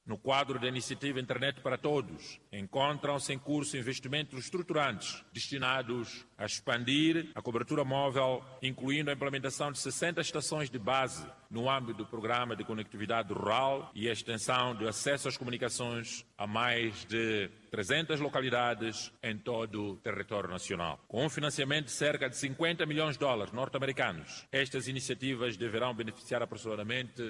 No quadro da iniciativa Internet para Todos, encontram-se em curso investimentos estruturantes destinados a expandir a cobertura móvel, incluindo a implementação de 60 estações de base no âmbito do Programa de Conectividade Rural e a extensão do acesso às comunicações a mais de 300 localidades em todo o território nacional. Com um financiamento de cerca de 50 milhões de dólares norte-americanos, estas iniciativas deverão beneficiar aproximadamente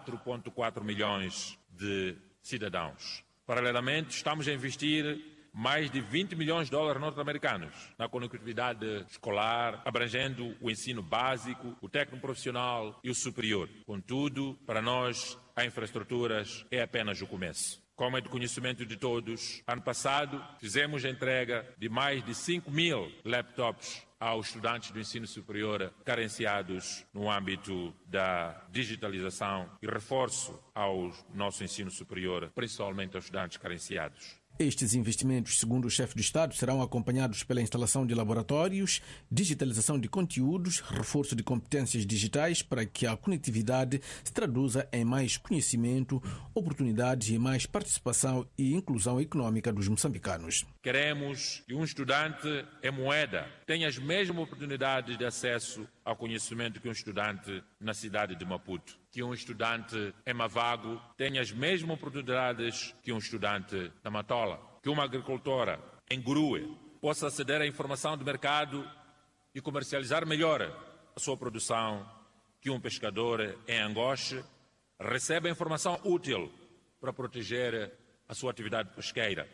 4,4 milhões de cidadãos. Paralelamente, estamos a investir mais de 20 milhões de dólares norte-americanos na conectividade escolar, abrangendo o ensino básico, o técnico profissional e o superior. Contudo, para nós, a infraestruturas é apenas o começo. Como é de conhecimento de todos, ano passado fizemos a entrega de mais de 5.000 laptops aos estudantes do ensino superior carenciados no âmbito da digitalização e reforço ao nosso ensino superior, principalmente aos estudantes carenciados. Estes investimentos, segundo o chefe de Estado, serão acompanhados pela instalação de laboratórios, digitalização de conteúdos, reforço de competências digitais para que a conectividade se traduza em mais conhecimento, oportunidades e mais participação e inclusão econômica dos moçambicanos. Queremos que um estudante em Moeda tenha as mesmas oportunidades de acesso ao conhecimento que um estudante na cidade de Maputo. Que um estudante em Mavago tenha as mesmas oportunidades que um estudante na Matola. Que uma agricultora em Gurue possa aceder à informação do mercado e comercializar melhor a sua produção. Que um pescador em Angoche receba a informação útil para proteger a sua atividade pesqueira.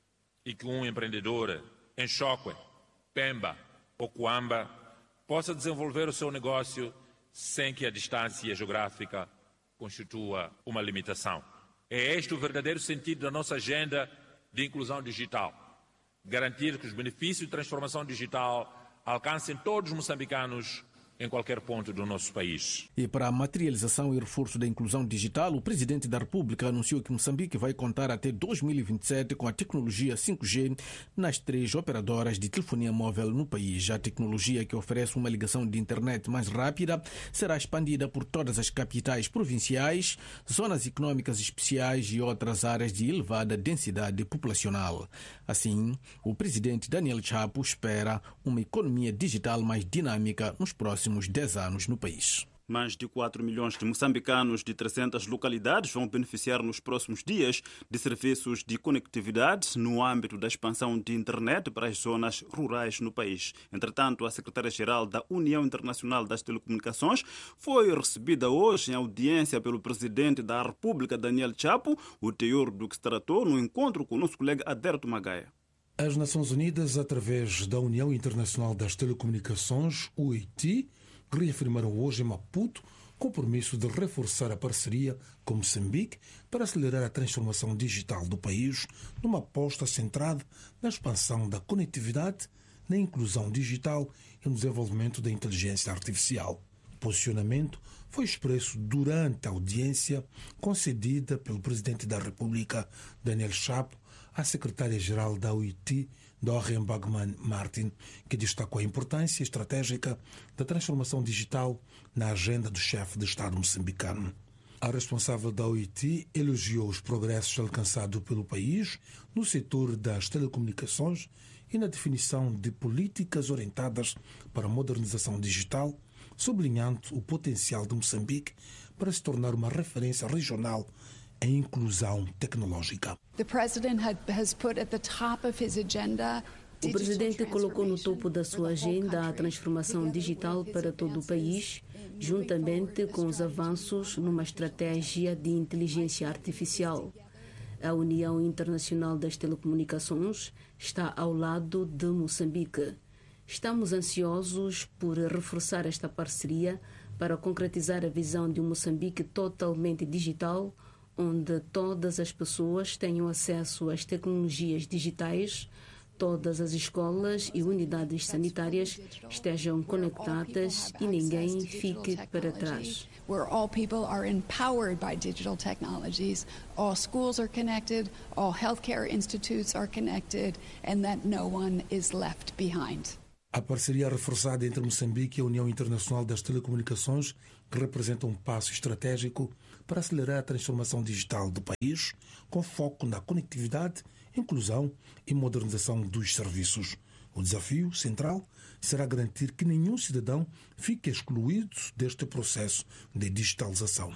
E que um empreendedor em Chokwe, Pemba ou Coamba possa desenvolver o seu negócio sem que a distância geográfica constitua uma limitação. É este o verdadeiro sentido da nossa agenda de inclusão digital. Garantir que os benefícios de transformação digital alcancem todos os moçambicanos em qualquer ponto do nosso país. E para a materialização e reforço da inclusão digital, o Presidente da República anunciou que Moçambique vai contar até 2027 com a tecnologia 5G nas 3 operadoras de telefonia móvel no país. A tecnologia, que oferece uma ligação de internet mais rápida, será expandida por todas as capitais provinciais, zonas econômicas especiais e outras áreas de elevada densidade populacional. Assim, o Presidente Daniel Chapo espera uma economia digital mais dinâmica nos próximos 10 anos no país. Mais de 4 milhões de moçambicanos de 300 localidades vão beneficiar nos próximos dias de serviços de conectividade no âmbito da expansão de internet para as zonas rurais no país. Entretanto, a secretária-geral da União Internacional das Telecomunicações foi recebida hoje em audiência pelo presidente da República, Daniel Chapo, o teor do que se tratou no encontro com o nosso colega Aderto Magaia. As Nações Unidas, através da União Internacional das Telecomunicações, UIT, reafirmaram hoje em Maputo o compromisso de reforçar a parceria com Moçambique para acelerar a transformação digital do país, numa aposta centrada na expansão da conectividade, na inclusão digital e no desenvolvimento da inteligência artificial. O posicionamento foi expresso durante a audiência concedida pelo Presidente da República, Daniel Chapo, à secretária-geral da UIT, Doreen Bagman Martin, que destacou a importância estratégica da transformação digital na agenda do chefe de Estado moçambicano. A responsável da UIT elogiou os progressos alcançados pelo país no setor das telecomunicações e na definição de políticas orientadas para a modernização digital, sublinhando o potencial de Moçambique para se tornar uma referência regional em inclusão tecnológica. O presidente colocou no topo da sua agenda a transformação digital para todo o país, juntamente com os avanços numa estratégia de inteligência artificial. A União Internacional das Telecomunicações está ao lado de Moçambique. Estamos ansiosos por reforçar esta parceria para concretizar a visão de um Moçambique totalmente digital, onde todas as pessoas tenham acesso às tecnologias digitais, todas as escolas e unidades sanitárias estejam conectadas e ninguém fique para trás. Where all people are empowered by digital technologies, all schools are connected, all healthcare institutes are connected, and that no one is left behind. A parceria reforçada entre Moçambique e a União Internacional das Telecomunicações, que representa um passo estratégico para acelerar a transformação digital do país, com foco na conectividade, inclusão e modernização dos serviços. O desafio central será garantir que nenhum cidadão fique excluído deste processo de digitalização.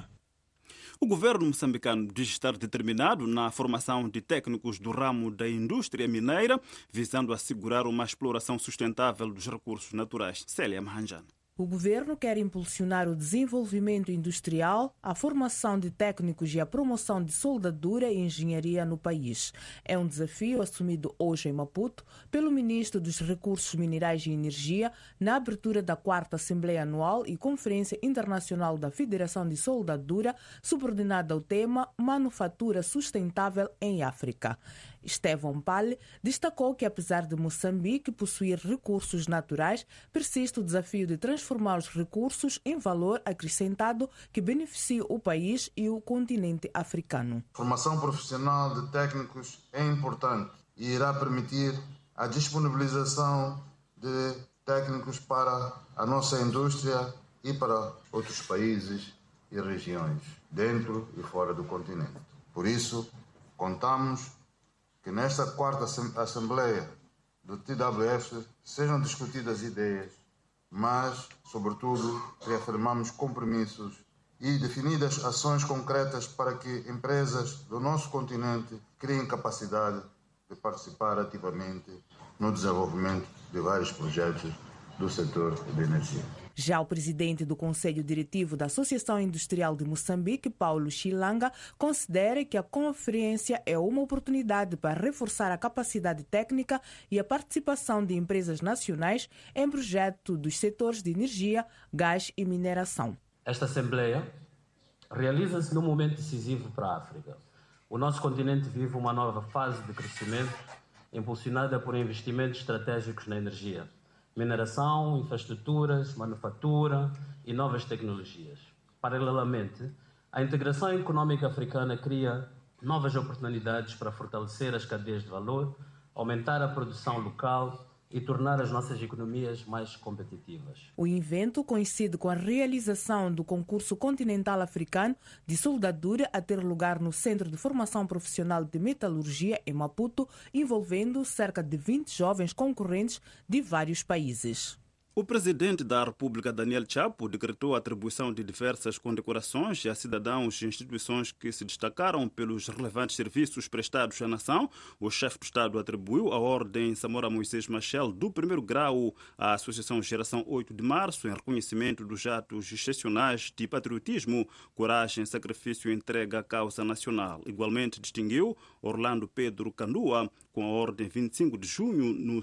O governo moçambicano diz estar determinado na formação de técnicos do ramo da indústria mineira, visando assegurar uma exploração sustentável dos recursos naturais. Célia Mahanjana. O governo quer impulsionar o desenvolvimento industrial, a formação de técnicos e a promoção de soldadura e engenharia no país. É um desafio assumido hoje em Maputo pelo ministro dos Recursos Minerais e Energia na abertura da 4ª Assembleia Anual e Conferência Internacional da Federação de Soldadura, subordinada ao tema Manufatura Sustentável em África. Estevão Pale destacou que, apesar de Moçambique possuir recursos naturais, persiste o desafio de transformar os recursos em valor acrescentado que beneficie o país e o continente africano. A formação profissional de técnicos é importante e irá permitir a disponibilização de técnicos para a nossa indústria e para outros países e regiões, dentro e fora do continente. Por isso, contamos que nesta 4ª Assembleia do TWF sejam discutidas ideias, mas, sobretudo, reafirmamos compromissos e definidas ações concretas para que empresas do nosso continente criem capacidade de participar ativamente no desenvolvimento de vários projetos do setor de energia. Já o presidente do Conselho Diretivo da Associação Industrial de Moçambique, Paulo Chilanga, considera que a conferência é uma oportunidade para reforçar a capacidade técnica e a participação de empresas nacionais em projetos dos setores de energia, gás e mineração. Esta Assembleia realiza-se num momento decisivo para a África. O nosso continente vive uma nova fase de crescimento impulsionada por investimentos estratégicos na energia, mineração, infraestruturas, manufatura e novas tecnologias. Paralelamente, a integração econômica africana cria novas oportunidades para fortalecer as cadeias de valor, aumentar a produção local e tornar as nossas economias mais competitivas. O evento coincide com a realização do concurso continental africano de soldadura a ter lugar no Centro de Formação Profissional de Metalurgia em Maputo, envolvendo cerca de 20 jovens concorrentes de vários países. O presidente da República, Daniel Chapo, decretou a atribuição de diversas condecorações a cidadãos e instituições que se destacaram pelos relevantes serviços prestados à nação. O chefe do Estado atribuiu a Ordem Samora Moisés Machel do 1º grau à Associação Geração 8 de Março em reconhecimento dos atos excepcionais de patriotismo, coragem, sacrifício e entrega à causa nacional. Igualmente distinguiu Orlando Pedro Candua com a Ordem 25 de Junho do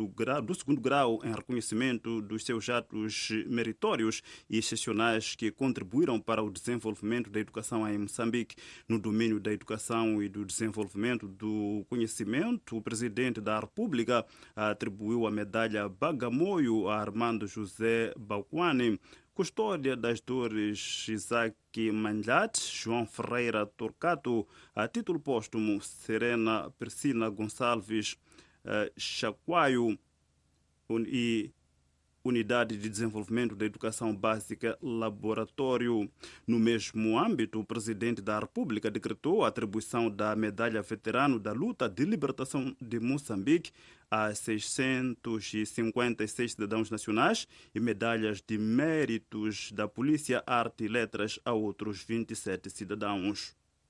2º grau em reconhecimento dos seus atos meritórios e excepcionais que contribuíram para o desenvolvimento da educação em Moçambique. No domínio da educação e do desenvolvimento do conhecimento, o presidente da República atribuiu a medalha Bagamoio a Armando José Bauquane, Custódia das Dores Isaac Manlhat, João Ferreira Torcato, a título póstumo Serena Priscila Gonçalves Chacoaio e Unidade de Desenvolvimento da Educação Básica Laboratório. No mesmo âmbito, o presidente da República decretou a atribuição da Medalha Veterano da Luta de Libertação de Moçambique a 656 cidadãos nacionais e medalhas de méritos da Polícia, Arte e Letras a outros 27 cidadãos.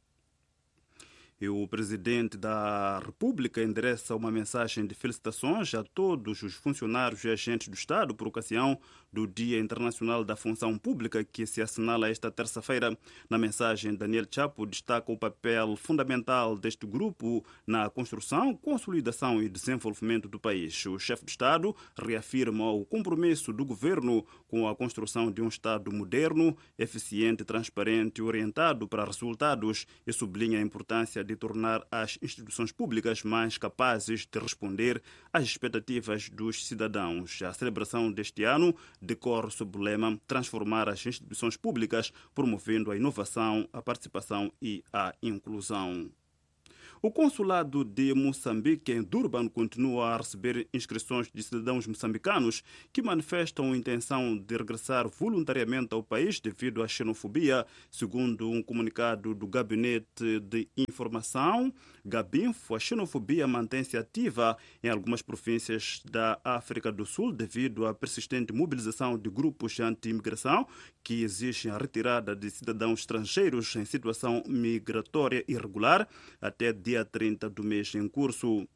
E o presidente da República endereça uma mensagem de felicitações a todos os funcionários e agentes do Estado por ocasião do Dia Internacional da Função Pública, que se assinala esta terça-feira. Na mensagem, Daniel Chapo destaca o papel fundamental deste grupo na construção, consolidação e desenvolvimento do país. O chefe de Estado reafirma o compromisso do governo com a construção de um Estado moderno, eficiente, transparente e orientado para resultados e sublinha a importância de tornar as instituições públicas mais capazes de responder às expectativas dos cidadãos. A celebração deste ano decorre sob o lema Transformar as instituições públicas, promovendo a inovação, a participação e a inclusão. O consulado de Moçambique em Durban continua a receber inscrições de cidadãos moçambicanos que manifestam a intenção de regressar voluntariamente ao país devido à xenofobia, segundo um comunicado do Gabinete de Informação, Gabinfo. A xenofobia mantém-se ativa em algumas províncias da África do Sul devido à persistente mobilização de grupos anti-imigração que exigem a retirada de cidadãos estrangeiros em situação migratória irregular até dia 30 do mês em curso.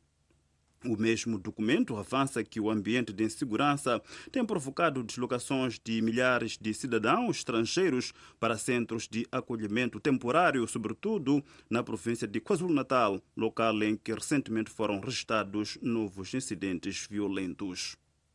O mesmo documento avança que o ambiente de insegurança tem provocado deslocações de milhares de cidadãos estrangeiros para centros de acolhimento temporário, sobretudo na província de KwaZulu-Natal, local em que recentemente foram registrados novos incidentes violentos.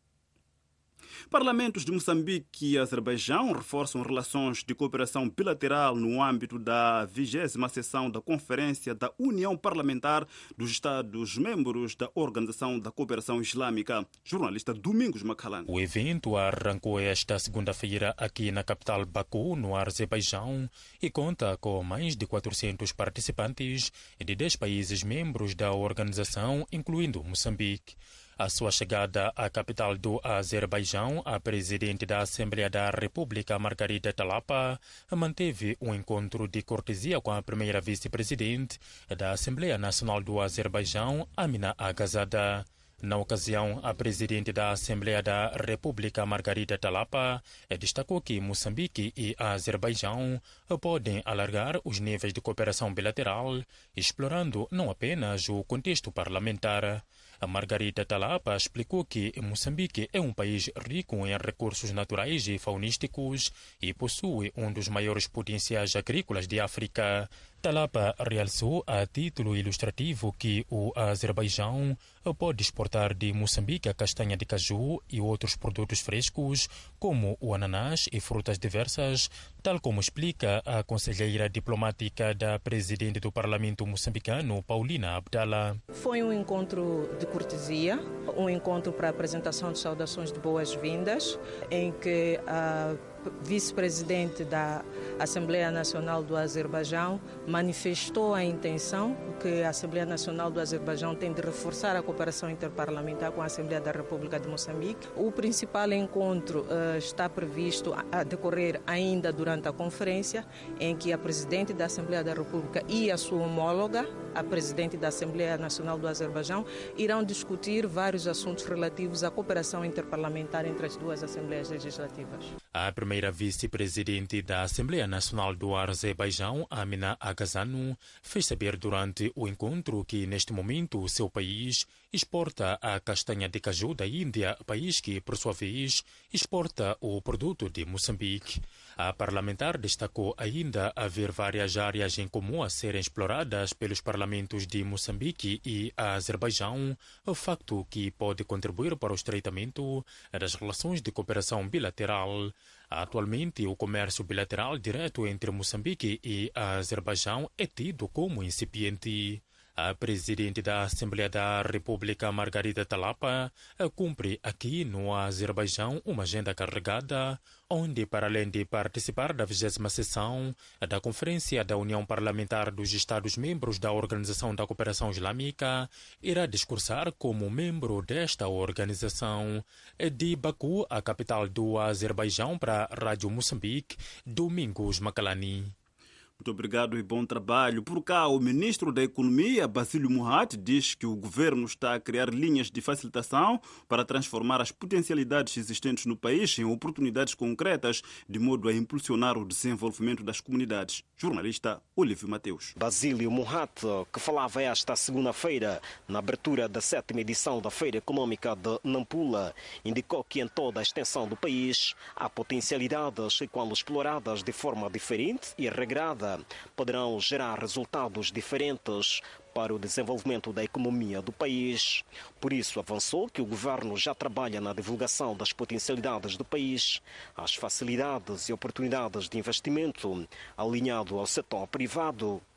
Parlamentos de Moçambique e Azerbaijão reforçam relações de cooperação bilateral no âmbito da 20ª sessão da Conferência da União Parlamentar dos Estados-membros da Organização da Cooperação Islâmica. Jornalista Domingos Macalani. O evento arrancou esta segunda-feira aqui na capital Baku, no Azerbaijão, e conta com mais de 400 participantes de 10 países membros da organização, incluindo Moçambique. À sua chegada à capital do Azerbaijão, a presidente da Assembleia da República, Margarita Talapa, manteve um encontro de cortesia com a primeira vice-presidente da Assembleia Nacional do Azerbaijão, Amina Agazada. Na ocasião, a presidente da Assembleia da República, Margarita Talapa, destacou que Moçambique e Azerbaijão podem alargar os níveis de cooperação bilateral, explorando não apenas o contexto parlamentar. A Margarita Talapa explicou que Moçambique é um país rico em recursos naturais e faunísticos e possui um dos maiores potenciais agrícolas de África. Talapa realçou a título ilustrativo que o Azerbaijão pode exportar de Moçambique a castanha de caju e outros produtos frescos, como o ananás e frutas diversas, tal como explica a conselheira diplomática da presidente do Parlamento moçambicano, Paulina Abdala. Foi um encontro de cortesia, um encontro para a apresentação de saudações de boas-vindas, em que a vice-presidente da Assembleia Nacional do Azerbaijão manifestou a intenção que a Assembleia Nacional do Azerbaijão tem de reforçar a cooperação interparlamentar com a Assembleia da República de Moçambique. O principal encontro está previsto a decorrer ainda durante a conferência, em que a presidente da Assembleia da República e a sua homóloga, a presidente da Assembleia Nacional do Azerbaijão, irão discutir vários assuntos relativos à cooperação interparlamentar entre as duas Assembleias Legislativas. A primeira vice-presidente da Assembleia Nacional do Azerbaijão, Amina Agazanu, fez saber durante o encontro que, neste momento, o seu país exporta a castanha de caju da Índia, país que, por sua vez, exporta o produto de Moçambique. A parlamentar destacou ainda haver várias áreas em comum a serem exploradas pelos parlamentos de Moçambique e Azerbaijão, facto que pode contribuir para o estreitamento das relações de cooperação bilateral. Atualmente, o comércio bilateral direto entre Moçambique e Azerbaijão é tido como incipiente. A presidente da Assembleia da República, Margarita Talapa, cumpre aqui no Azerbaijão uma agenda carregada, onde, para além de participar da 20ª sessão da Conferência da União Parlamentar dos Estados-membros da Organização da Cooperação Islâmica, irá discursar como membro desta organização. De Baku, a capital do Azerbaijão, para a Rádio Moçambique, Domingos Macalani. Muito obrigado e bom trabalho. Por cá, o ministro da Economia, Basílio Mohat, diz que o governo está a criar linhas de facilitação para transformar as potencialidades existentes no país em oportunidades concretas, de modo a impulsionar o desenvolvimento das comunidades. Jornalista Olívio Mateus. Basílio Mohat, que falava esta segunda-feira na abertura da 7ª edição da Feira Econômica de Nampula, indicou que em toda a extensão do país há potencialidades que, quando exploradas de forma diferente e regrada, poderão gerar resultados diferentes para o desenvolvimento da economia do país. Por isso, avançou que o governo já trabalha na divulgação das potencialidades do país, as facilidades e oportunidades de investimento, alinhado ao setor privado,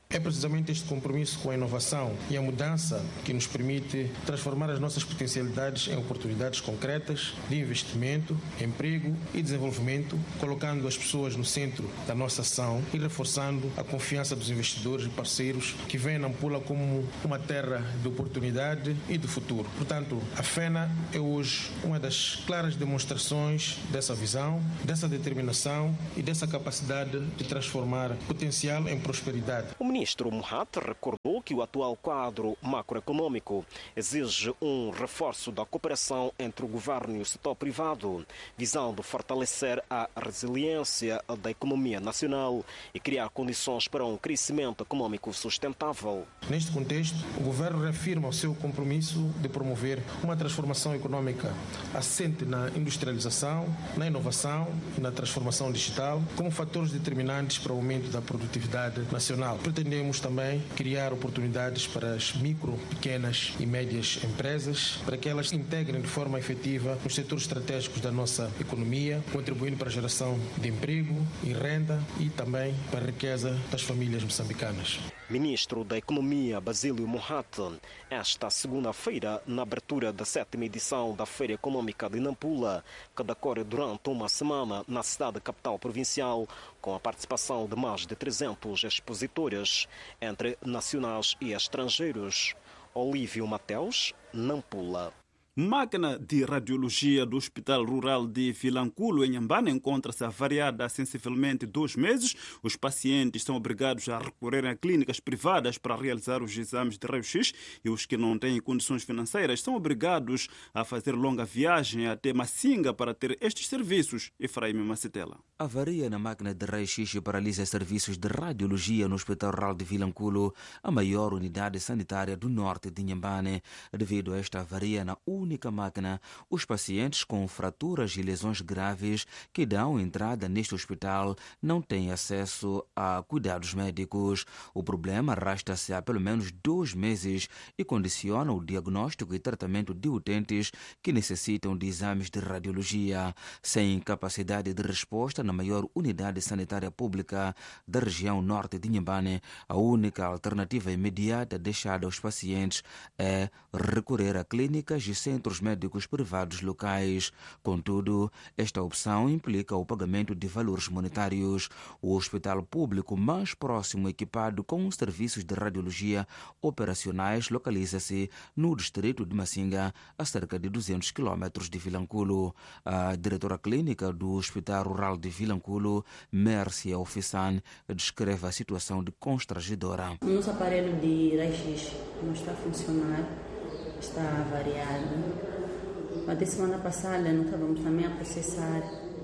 É precisamente este compromisso com a inovação e a mudança que nos permite transformar as nossas potencialidades em oportunidades concretas de investimento, emprego e desenvolvimento, colocando as pessoas no centro da nossa ação e reforçando a confiança dos investidores e parceiros que veem Nampula como uma terra de oportunidade e de futuro. Portanto, a FENA é hoje uma das claras demonstrações dessa visão, dessa determinação e dessa capacidade de transformar potencial em prosperidade. O ministro Mohat recordou que o atual quadro macroeconômico exige um reforço da cooperação entre o governo e o setor privado, visando fortalecer a resiliência da economia nacional e criar condições para um crescimento econômico sustentável. Neste contexto, o governo reafirma o seu compromisso de promover uma transformação econômica assente na industrialização, na inovação e na transformação digital como fatores determinantes para o aumento da produtividade nacional. Pretendemos também criar oportunidades para as micro, pequenas e médias empresas, para que elas se integrem de forma efetiva nos setores estratégicos da nossa economia, contribuindo para a geração de emprego e renda e também para a riqueza das famílias moçambicanas. Ministro da Economia Basílio Mohat, esta segunda-feira, na abertura da 7ª edição da Feira Econômica de Nampula, que decorre durante uma semana na cidade capital provincial, com a participação de mais de 300 expositores, entre nacionais e estrangeiros. Olívio Mateus, Nampula. Máquina de radiologia do Hospital Rural de Vilanculo, em Nhambane, encontra-se avariada há sensivelmente 2 meses. Os pacientes são obrigados a recorrer a clínicas privadas para realizar os exames de raio-x e os que não têm condições financeiras são obrigados a fazer longa viagem até Massinga para ter estes serviços. Efraim Macetela. A avaria na máquina de raio-x paralisa serviços de radiologia no Hospital Rural de Vilanculo, a maior unidade sanitária do norte de Nhambane. Devido a esta avaria na única máquina, os pacientes com fraturas e lesões graves que dão entrada neste hospital não têm acesso a cuidados médicos. O problema arrasta-se há pelo menos 2 meses e condiciona o diagnóstico e tratamento de utentes que necessitam de exames de radiologia. Sem capacidade de resposta na maior unidade sanitária pública da região norte de Nhambane, a única alternativa imediata deixada aos pacientes é recorrer a clínicas e centros médicos privados locais. Contudo, esta opção implica o pagamento de valores monetários. O hospital público mais próximo equipado com serviços de radiologia operacionais localiza-se no distrito de Massinga, a cerca de 200 km de Vilanculo. A diretora clínica do Hospital Rural de Vilanculo, Mércia Ofissan, descreve a situação de constrangedora. O nosso aparelho de raio-x não está a funcionar, está avariado. Até semana passada não estávamos também a processar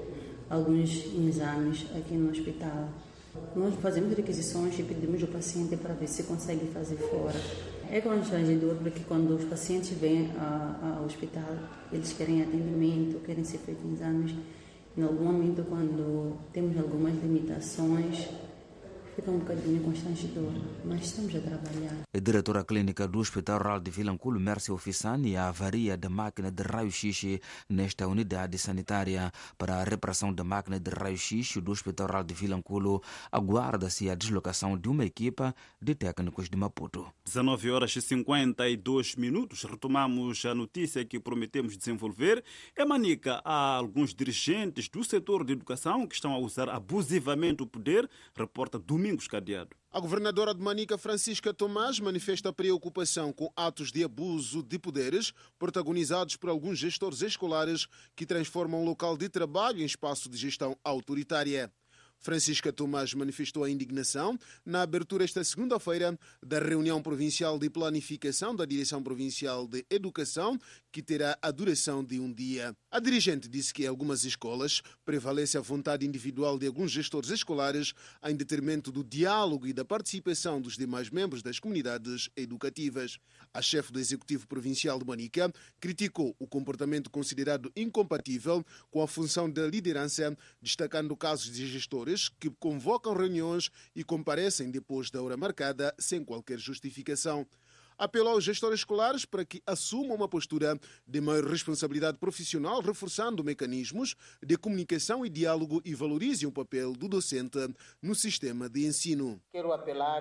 alguns exames aqui no hospital. Nós fazemos requisições e pedimos ao paciente para ver se consegue fazer fora. É constrangedor porque quando os pacientes vêm ao hospital, eles querem atendimento, querem ser feitos exames. Em algum momento, quando temos algumas limitações, fica um bocadinho constrangedor, mas estamos a trabalhar. A diretora clínica do Hospital Rural de Vilanculo, Mércia Ofissan, e a avaria da máquina de raio-x nesta unidade sanitária. Para a reparação da máquina de raio-x do Hospital Rural de Vilanculo, aguarda-se a deslocação de uma equipa de técnicos de Maputo. 19h52. Retomamos a notícia que prometemos desenvolver. Em Manica, há alguns dirigentes do setor de educação que estão a usar abusivamente o poder, reporta Domingos Cadeado. A governadora de Manica, Francisca Tomás, manifesta preocupação com atos de abuso de poderes protagonizados por alguns gestores escolares que transformam o local de trabalho em espaço de gestão autoritária. Francisca Tomás manifestou a indignação na abertura esta segunda-feira da reunião provincial de planificação da Direção Provincial de Educação, que terá a duração de um dia. A dirigente disse que em algumas escolas prevalece a vontade individual de alguns gestores escolares em detrimento do diálogo e da participação dos demais membros das comunidades educativas. A chefe do Executivo Provincial de Manica criticou o comportamento considerado incompatível com a função da liderança, destacando casos de gestores que convocam reuniões e comparecem depois da hora marcada sem qualquer justificação. Apelou aos gestores escolares para que assumam uma postura de maior responsabilidade profissional, reforçando mecanismos de comunicação e diálogo e valorizem o papel do docente no sistema de ensino. Quero apelar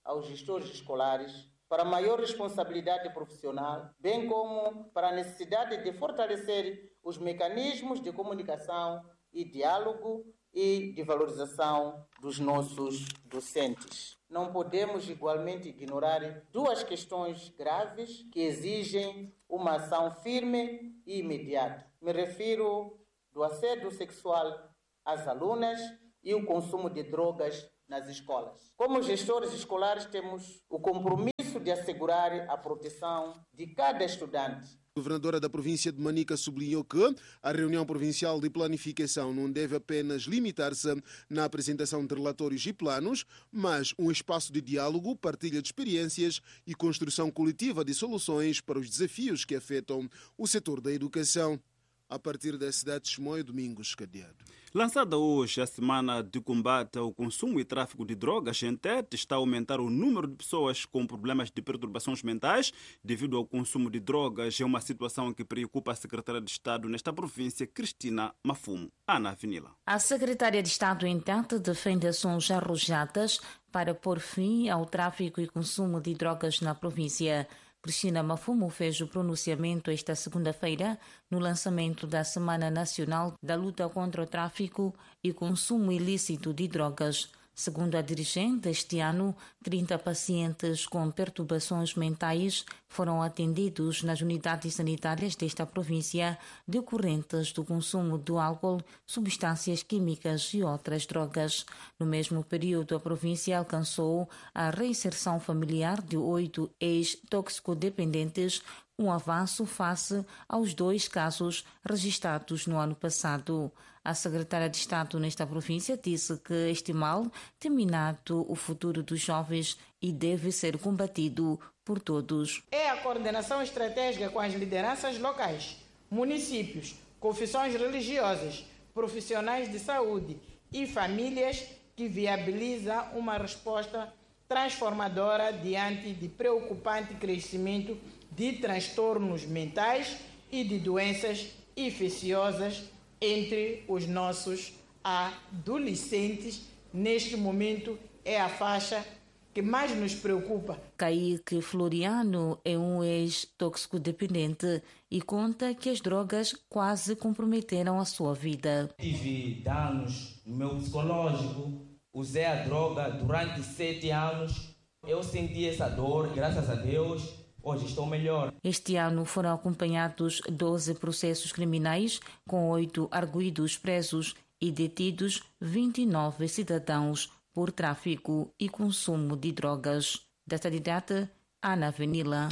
aos gestores escolares para maior responsabilidade profissional, bem como para a necessidade de fortalecer os mecanismos de comunicação e diálogo e de valorização dos nossos docentes. Não podemos igualmente ignorar duas questões graves que exigem uma ação firme e imediata. Me refiro do assédio sexual às alunas e o consumo de drogas nas escolas. Como gestores escolares, temos o compromisso de assegurar a proteção de cada estudante. A governadora da província de Manica sublinhou que a reunião provincial de planificação não deve apenas limitar-se na apresentação de relatórios e planos, mas um espaço de diálogo, partilha de experiências e construção coletiva de soluções para os desafios que afetam o setor da educação. A partir da cidade de Chimoio, Domingos Cadeado. Lançada hoje a Semana de Combate ao Consumo e Tráfico de Drogas, em Tete está a aumentar o número de pessoas com problemas de perturbações mentais devido ao consumo de drogas. É uma situação que preocupa a secretária de Estado nesta província, Cristina Mafumo. Ana Avenila. A secretária de Estado em Tete defende ações arrojadas para pôr fim ao tráfico e consumo de drogas na província. Cristina Mafumo fez o pronunciamento esta segunda-feira no lançamento da Semana Nacional da Luta contra o Tráfico e Consumo Ilícito de Drogas. Segundo a dirigente, este ano, 30 pacientes com perturbações mentais foram atendidos nas unidades sanitárias desta província decorrentes do consumo do álcool, substâncias químicas e outras drogas. No mesmo período, a província alcançou a reinserção familiar de 8 ex-toxicodependentes, um avanço face aos 2 casos registrados no ano passado. A secretária de Estado nesta província disse que este mal tem minado o futuro dos jovens e deve ser combatido por todos. É a coordenação estratégica com as lideranças locais, municípios, confissões religiosas, profissionais de saúde e famílias que viabiliza uma resposta transformadora diante de preocupante crescimento de transtornos mentais e de doenças infecciosas entre os nossos adolescentes. Neste momento é a faixa que mais nos preocupa. Kaique Floriano é um ex-toxicodependente e conta que as drogas quase comprometeram a sua vida. Tive danos no meu psicológico, usei a droga durante 7 anos. Eu senti essa dor, graças a Deus. Hoje estou melhor. Este ano foram acompanhados 12 processos criminais, com 8 arguidos presos e detidos 29 cidadãos por tráfico e consumo de drogas. Desta data, Ana Avenila.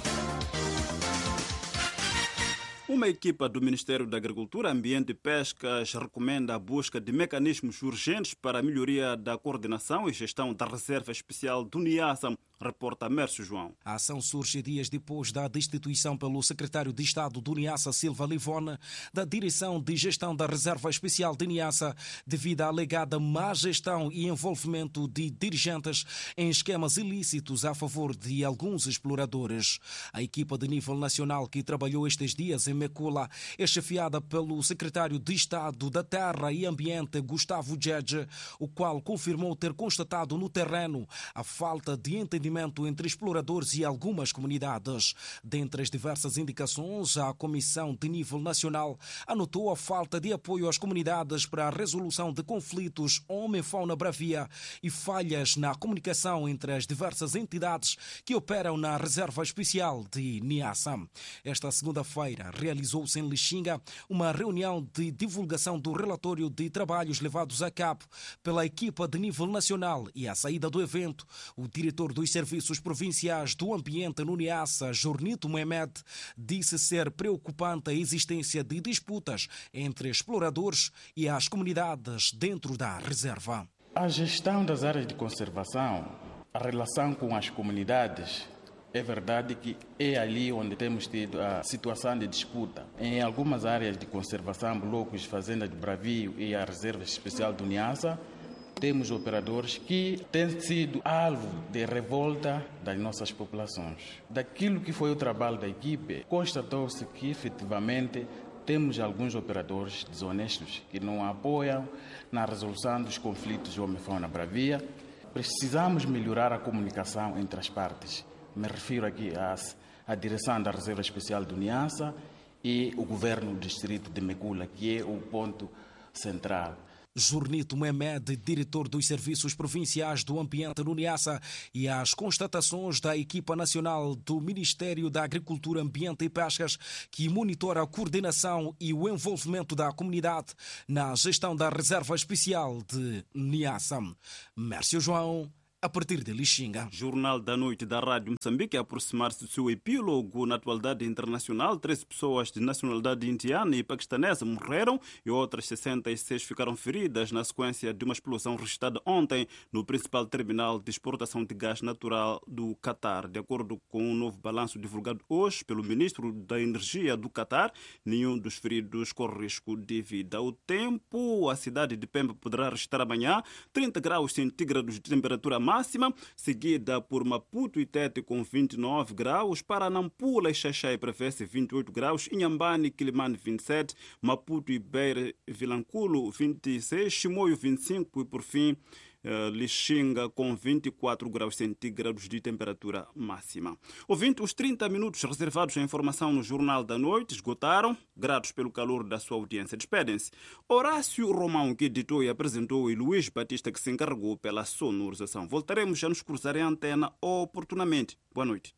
Uma equipa do Ministério da Agricultura, Ambiente e Pescas recomenda a busca de mecanismos urgentes para a melhoria da coordenação e gestão da Reserva Especial do Niassa, reporta Mércio João. A ação surge dias depois da destituição pelo secretário de Estado do Niassa, Silva Livona, da Direção de Gestão da Reserva Especial de Niassa, devido à alegada má gestão e envolvimento de dirigentes em esquemas ilícitos a favor de alguns exploradores. A equipa de nível nacional que trabalhou estes dias em Mekula é chefiada pelo secretário de Estado da Terra e Ambiente, Gustavo Djedje, o qual confirmou ter constatado no terreno a falta de entendimento entre exploradores e algumas comunidades. Dentre as diversas indicações, a Comissão de Nível Nacional anotou a falta de apoio às comunidades para a resolução de conflitos homem-fauna bravia e falhas na comunicação entre as diversas entidades que operam na Reserva Especial de Niassa. Esta segunda-feira realizou-se em Lixinga uma reunião de divulgação do relatório de trabalhos levados a cabo pela equipa de nível nacional e à saída do evento, o diretor dos Serviços Provinciais do Ambiente no Niassa, Jornito Mohamed, disse ser preocupante a existência de disputas entre exploradores e as comunidades dentro da reserva. A gestão das áreas de conservação, a relação com as comunidades, é verdade que é ali onde temos tido a situação de disputa. Em algumas áreas de conservação, blocos, fazendas de Bravio e a Reserva Especial do Niassa, temos operadores que têm sido alvo de revolta das nossas populações. Daquilo que foi o trabalho da equipe, constatou-se que efetivamente temos alguns operadores desonestos que não apoiam na resolução dos conflitos homem-fauna bravia Precisamos melhorar a comunicação entre as partes. Me refiro aqui à direção da Reserva Especial do Niassa e o governo do distrito de Mekula, que é o ponto central. Jornito Mohamed, diretor dos Serviços Provinciais do Ambiente no Niassa, e as constatações da equipa nacional do Ministério da Agricultura, Ambiente e Pescas, que monitora a coordenação e o envolvimento da comunidade na gestão da Reserva Especial de Niassa. Mércio João, a partir de Lixinga. Jornal da Noite da Rádio Moçambique a aproximar-se do seu epílogo. Na atualidade internacional, 13 pessoas de nacionalidade indiana e paquistanesa morreram e outras 66 ficaram feridas na sequência de uma explosão registrada ontem no principal terminal de exportação de gás natural do Qatar. De acordo com um novo balanço divulgado hoje pelo ministro da Energia do Qatar, nenhum dos feridos corre risco de vida. O tempo, a cidade de Pemba poderá registrar amanhã 30 graus centígrados de temperatura máxima, seguida por Maputo e Tete com 29 graus, para Nampula e Xaxai prevê-se 28 graus, Inhambane e Quilimane 27, Maputo e Beira Vilanculo 26, Chimoio 25 e por fim Lixinga com 24 graus centígrados de temperatura máxima. Ouvinte, os 30 minutos reservados à informação no Jornal da Noite esgotaram. Gratos pelo calor da sua audiência. Despedem-se Horácio Romão, que editou e apresentou, e Luís Batista, que se encarregou pela sonorização. Voltaremos a nos cruzar em antena oportunamente. Boa noite.